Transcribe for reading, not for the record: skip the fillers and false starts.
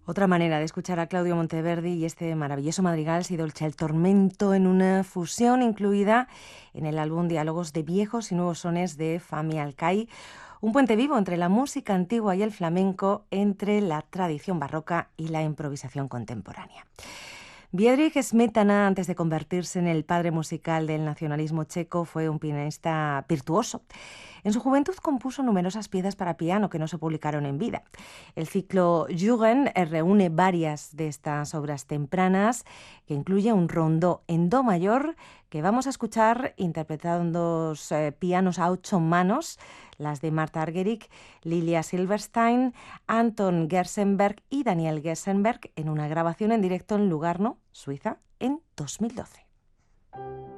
Otra manera de escuchar a Claudio Monteverdi y este maravilloso madrigal Si dolce el tormento, en una fusión incluida en el álbum Diálogos de viejos y nuevos sones de Fami Alcai, un puente vivo entre la música antigua y el flamenco, entre la tradición barroca y la improvisación contemporánea. Bedřich Smetana, antes de convertirse en el padre musical del nacionalismo checo, fue un pianista virtuoso. En su juventud compuso numerosas piezas para piano que no se publicaron en vida. El ciclo Jugend reúne varias de estas obras tempranas, que incluye un rondó en do mayor que vamos a escuchar interpretando pianos a 8 manos, las de Marta Argerich, Lilia Silberstein, Anton Gersenberg y Daniel Gersenberg, en una grabación en directo en Lugano, Suiza, en 2012.